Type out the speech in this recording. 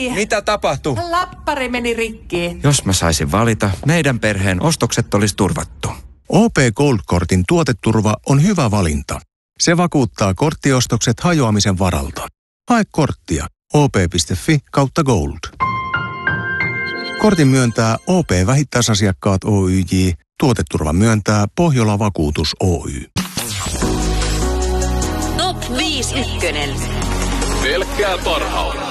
Hei! Mitä tapahtui? Läppäri meni rikki. Jos mä saisin valita, meidän perheen ostokset olisi turvattu. OP Gold-kortin tuoteturva on hyvä valinta. Se vakuuttaa korttiostokset hajoamisen varalta. Hae korttia op.fi/gold. Kortin myöntää OP Vähittäisasiakkaat Oyj. Tuoteturva myöntää Pohjola Vakuutus Oy. Top 5 ykkönen. Pelkkää parhautta.